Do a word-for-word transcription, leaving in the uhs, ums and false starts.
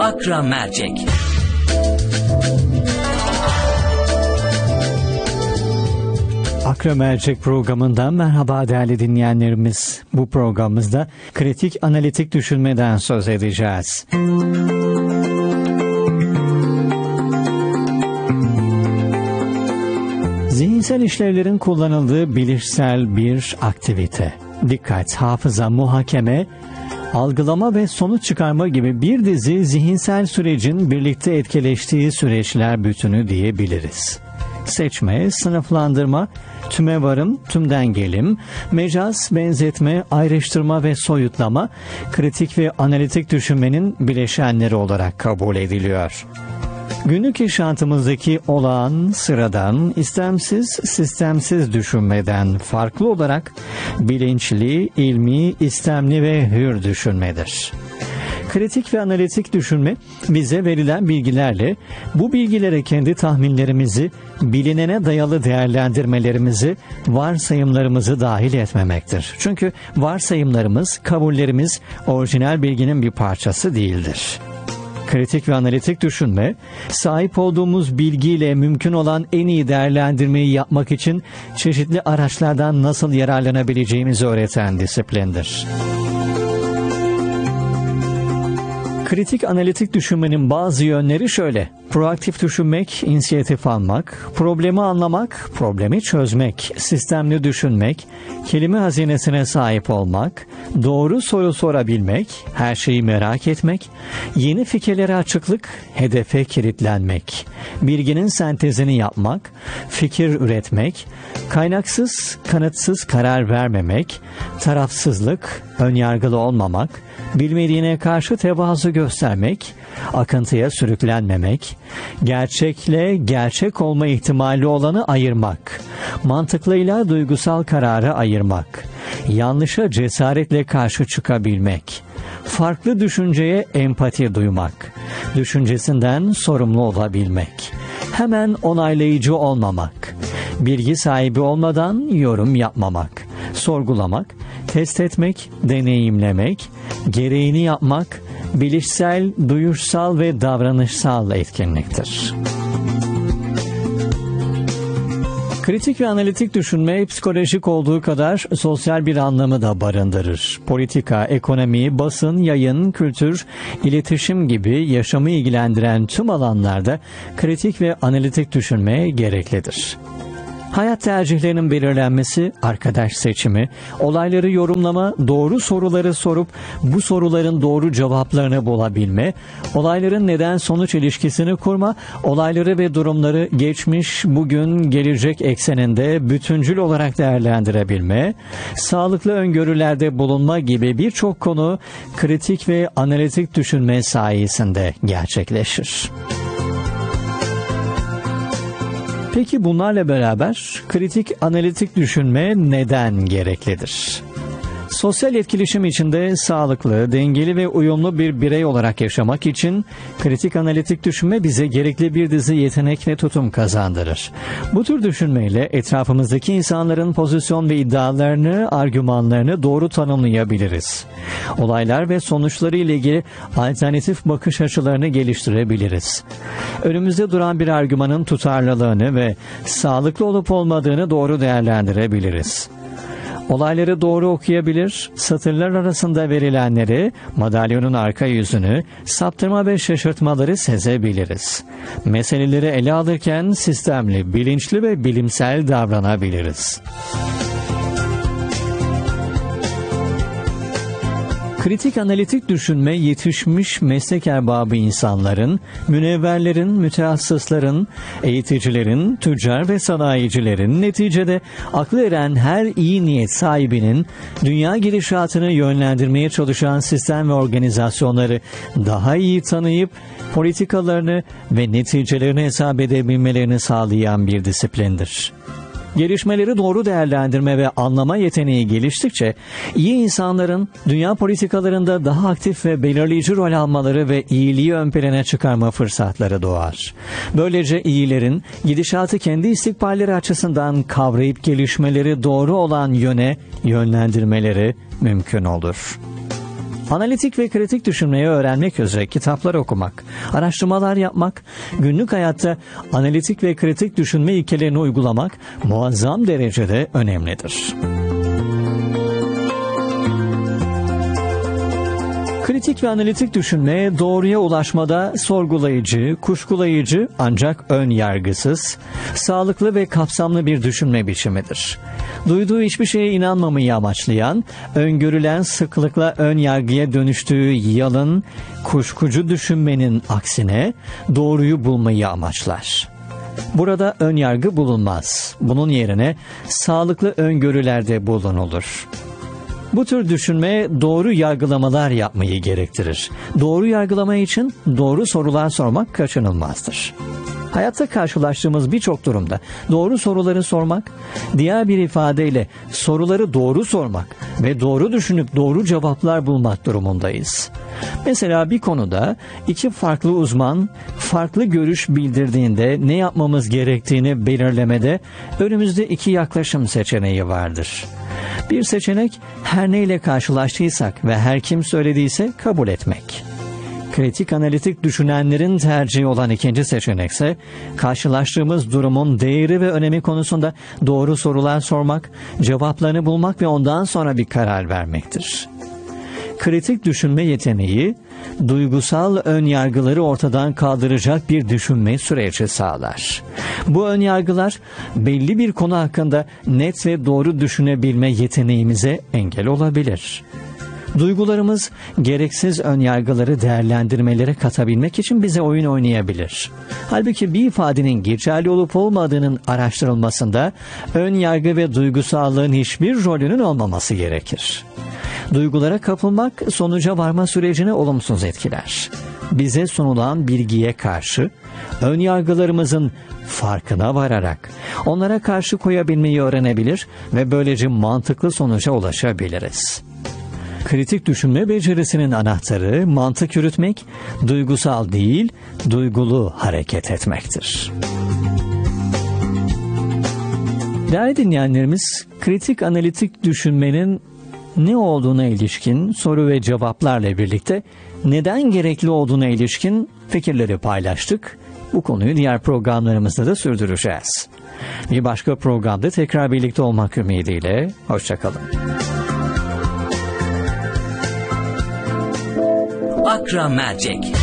Akra Mercek. Akra Mercek programından merhaba değerli dinleyenlerimiz. Bu programımızda kritik analitik düşünmeden söz edeceğiz. Zihinsel işlevlerin kullanıldığı bilişsel bir aktivite. Dikkat, hafıza, muhakeme, algılama ve sonuç çıkarma gibi bir dizi zihinsel sürecin birlikte etkileştiği süreçler bütünü diyebiliriz. Seçme, sınıflandırma, tüme varım, tümden gelim, mecaz, benzetme, ayrıştırma ve soyutlama, kritik ve analitik düşünmenin bileşenleri olarak kabul ediliyor. Günlük yaşantımızdaki olağan, sıradan, istemsiz, sistemsiz düşünmeden farklı olarak bilinçli, ilmi, istemli ve hür düşünmedir. Kritik ve analitik düşünme bize verilen bilgilerle bu bilgilere kendi tahminlerimizi, bilinene dayalı değerlendirmelerimizi, varsayımlarımızı dahil etmemektir. Çünkü varsayımlarımız, kabullerimiz orijinal bilginin bir parçası değildir. Kritik ve analitik düşünme, sahip olduğumuz bilgiyle mümkün olan en iyi değerlendirmeyi yapmak için çeşitli araçlardan nasıl yararlanabileceğimizi öğreten disiplindir. Kritik analitik düşünmenin bazı yönleri şöyle: proaktif düşünmek, inisiyatif almak, problemi anlamak, problemi çözmek, sistemli düşünmek, kelime hazinesine sahip olmak, doğru soru sorabilmek, her şeyi merak etmek, yeni fikirlere açıklık, hedefe kilitlenmek, bilginin sentezini yapmak, fikir üretmek, kaynaksız, kanıtsız karar vermemek, tarafsızlık, önyargılı olmamak, bilmediğine karşı tevazu göstermek, akıntıya sürüklenmemek, gerçekle gerçek olma ihtimali olanı ayırmak, mantıklıyla duygusal kararı ayırmak, yanlışa cesaretle karşı çıkabilmek, farklı düşünceye empati duymak, düşüncesinden sorumlu olabilmek, hemen onaylayıcı olmamak, bilgi sahibi olmadan yorum yapmamak, sorgulamak, test etmek, deneyimlemek, gereğini yapmak, bilişsel, duyuşsal ve davranışsal etkinliktir. Kritik ve analitik düşünme psikolojik olduğu kadar sosyal bir anlamı da barındırır. Politika, ekonomi, basın, yayın, kültür, iletişim gibi yaşamı ilgilendiren tüm alanlarda kritik ve analitik düşünme gereklidir. Hayat tercihlerinin belirlenmesi, arkadaş seçimi, olayları yorumlama, doğru soruları sorup bu soruların doğru cevaplarını bulabilme, olayların neden-sonuç ilişkisini kurma, olayları ve durumları geçmiş, bugün, gelecek ekseninde bütüncül olarak değerlendirebilme, sağlıklı öngörülerde bulunma gibi birçok konu kritik ve analitik düşünme sayesinde gerçekleşir. Peki bunlarla beraber kritik analitik düşünme neden gereklidir? Sosyal etkileşim içinde sağlıklı, dengeli ve uyumlu bir birey olarak yaşamak için kritik analitik düşünme bize gerekli bir dizi yetenek ve tutum kazandırır. Bu tür düşünmeyle etrafımızdaki insanların pozisyon ve iddialarını, argümanlarını doğru tanımlayabiliriz. Olaylar ve sonuçları ile ilgili alternatif bakış açılarını geliştirebiliriz. Önümüzde duran bir argümanın tutarlılığını ve sağlıklı olup olmadığını doğru değerlendirebiliriz. Olayları doğru okuyabilir, satırlar arasında verilenleri, madalyonun arka yüzünü, saptırma ve şaşırtmaları sezebiliriz. Meseleleri ele alırken sistemli, bilinçli ve bilimsel davranabiliriz. Kritik analitik düşünme yetişmiş meslek erbabı insanların, münevverlerin, mütehassısların, eğiticilerin, tüccar ve sanayicilerin, neticede aklı eren her iyi niyet sahibinin dünya gidişatını yönlendirmeye çalışan sistem ve organizasyonları daha iyi tanıyıp politikalarını ve neticelerini hesap edebilmelerini sağlayan bir disiplindir. Gelişmeleri doğru değerlendirme ve anlama yeteneği geliştikçe iyi insanların dünya politikalarında daha aktif ve belirleyici rol almaları ve iyiliği ön plana çıkarma fırsatları doğar. Böylece iyilerin gidişatı kendi istikballeri açısından kavrayıp gelişmeleri doğru olan yöne yönlendirmeleri mümkün olur. Analitik ve kritik düşünmeyi öğrenmek üzere kitaplar okumak, araştırmalar yapmak, günlük hayatta analitik ve kritik düşünme ilkelerini uygulamak muazzam derecede önemlidir. Kritik ve analitik düşünme doğruya ulaşmada sorgulayıcı, kuşkulayıcı ancak ön yargısız, sağlıklı ve kapsamlı bir düşünme biçimidir. Duyduğu hiçbir şeye inanmamayı amaçlayan, öngörülen sıklıkla ön yargıya dönüştüğü yalın, kuşkucu düşünmenin aksine doğruyu bulmayı amaçlar. Burada ön yargı bulunmaz. Bunun yerine sağlıklı öngörülerde bulunulur. Bu tür düşünme doğru yargılamalar yapmayı gerektirir. Doğru yargılama için doğru sorular sormak kaçınılmazdır. Hayatta karşılaştığımız birçok durumda doğru soruları sormak, diğer bir ifadeyle soruları doğru sormak ve doğru düşünüp doğru cevaplar bulmak durumundayız. Mesela bir konuda iki farklı uzman farklı görüş bildirdiğinde ne yapmamız gerektiğini belirlemede önümüzde iki yaklaşım seçeneği vardır. Bir seçenek her neyle karşılaştıysak ve her kim söylediyse kabul etmek. Kritik analitik düşünenlerin tercihi olan ikinci seçenek ise karşılaştığımız durumun değeri ve önemi konusunda doğru sorular sormak, cevaplarını bulmak ve ondan sonra bir karar vermektir. Kritik düşünme yeteneği, duygusal ön yargıları ortadan kaldıracak bir düşünme süreci sağlar. Bu ön yargılar belli bir konu hakkında net ve doğru düşünebilme yeteneğimize engel olabilir. Duygularımız gereksiz ön yargıları değerlendirmelere katabilmek için bize oyun oynayabilir. Halbuki bir ifadenin geçerli olup olmadığının araştırılmasında ön yargı ve duygusallığın hiçbir rolünün olmaması gerekir. Duygulara kapılmak sonuca varma sürecini olumsuz etkiler. Bize sunulan bilgiye karşı ön yargılarımızın farkına vararak onlara karşı koyabilmeyi öğrenebilir ve böylece mantıklı sonuca ulaşabiliriz. Kritik düşünme becerisinin anahtarı mantık yürütmek, duygusal değil, duygulu hareket etmektir. Değerli dinleyenlerimiz, kritik analitik düşünmenin ne olduğuna ilişkin soru ve cevaplarla birlikte neden gerekli olduğuna ilişkin fikirleri paylaştık. Bu konuyu diğer programlarımızda da sürdüreceğiz. Bir başka programda tekrar birlikte olmak ümidiyle, hoşça kalın. Akra Mercek